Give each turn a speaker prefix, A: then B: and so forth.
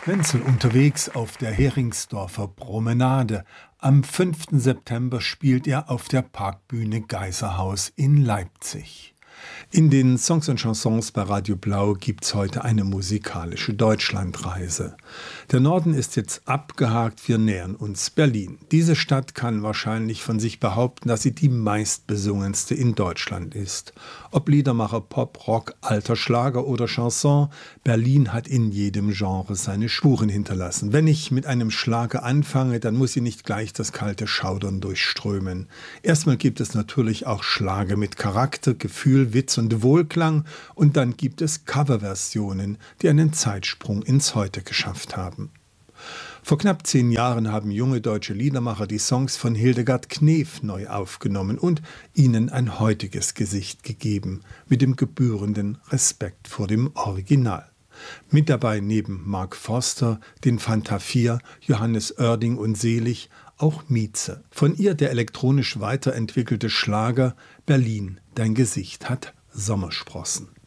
A: Wenzel unterwegs auf der Heringsdorfer Promenade. Am 5. September spielt er auf der Parkbühne Geiserhaus in Leipzig. In den Songs und Chansons bei Radio Blau gibt's heute eine musikalische Deutschlandreise. Der Norden ist jetzt abgehakt, wir nähern uns Berlin. Diese Stadt kann wahrscheinlich von sich behaupten, dass sie die meistbesungenste in Deutschland ist. Ob Liedermacher, Pop, Rock, alter Schlager oder Chanson, Berlin hat in jedem Genre seine Spuren hinterlassen. Wenn ich mit einem Schlager anfange, dann muss sie nicht gleich das kalte Schaudern durchströmen. Erstmal gibt es natürlich auch Schlager mit Charakter, Gefühl, Witz und Wohlklang, und dann gibt es Coverversionen, die einen Zeitsprung ins Heute geschafft haben. Vor knapp 10 Jahren haben junge deutsche Liedermacher die Songs von Hildegard Knef neu aufgenommen und ihnen ein heutiges Gesicht gegeben, mit dem gebührenden Respekt vor dem Original. Mit dabei neben Mark Forster, den Fanta 4, Johannes Oerding und Selig auch Mieze. Von ihr der elektronisch weiterentwickelte Schlager Berlin, dein Gesicht hat Sommersprossen.